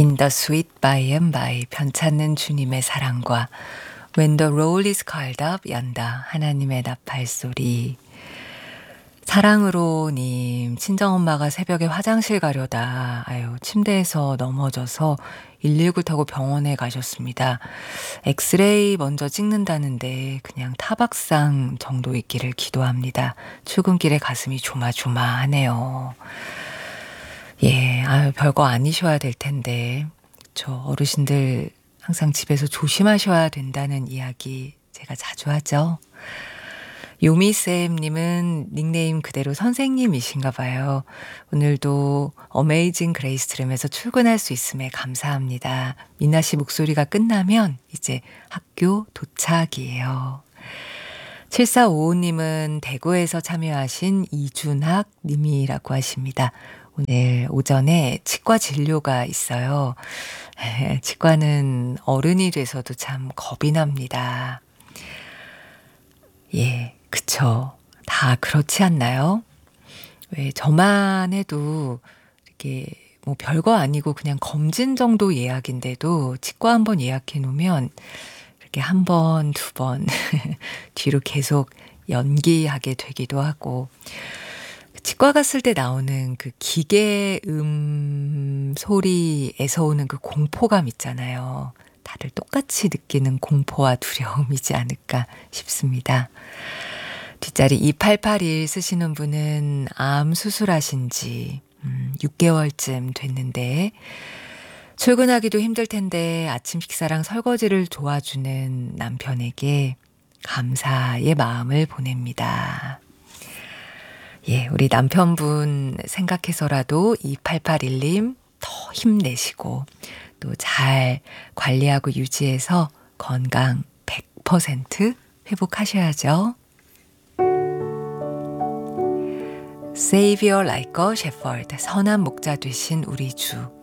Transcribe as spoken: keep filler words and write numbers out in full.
In the sweet by and by 편찮는 주님의 사랑과 When the roll is called up 연다 하나님의 나팔소리. 사랑으로님, 친정엄마가 새벽에 화장실 가려다 아유 침대에서 넘어져서 일일구 타고 병원에 가셨습니다. 엑스레이 먼저 찍는다는데 그냥 타박상 정도 있기를 기도합니다. 출근길에 가슴이 조마조마하네요. 예, 아유 별거 아니셔야 될 텐데 저 어르신들 항상 집에서 조심하셔야 된다는 이야기 제가 자주 하죠. 요미쌤님은 닉네임 그대로 선생님이신가 봐요. 오늘도 어메이징 그레이스 들으면서 출근할 수 있음에 감사합니다. 미나씨 목소리가 끝나면 이제 학교 도착이에요. 칠사오오님은 대구에서 참여하신 이준학 님이라고 하십니다. 오늘 오전에 치과 진료가 있어요. 치과는 어른이 돼서도 참 겁이 납니다. 예, 그쵸. 다 그렇지 않나요? 왜 저만 해도 이렇게 뭐 별거 아니고 그냥 검진 정도 예약인데도 치과 한번 예약해 놓으면 이렇게 한 번, 두 번 뒤로 계속 연기하게 되기도 하고 치과 갔을 때 나오는 그 기계음 소리에서 오는 그 공포감 있잖아요. 다들 똑같이 느끼는 공포와 두려움이지 않을까 싶습니다. 뒷자리 이팔팔일 쓰시는 분은 암 수술하신 지 음, 육 개월쯤 됐는데 출근하기도 힘들 텐데 아침 식사랑 설거지를 도와주는 남편에게 감사의 마음을 보냅니다. 예, 우리 남편분 생각해서라도 이팔팔일님 더 힘내시고 또 잘 관리하고 유지해서 건강 백 퍼센트 회복하셔야죠. Savior like a shepherd, 선한 목자 되신 우리 주.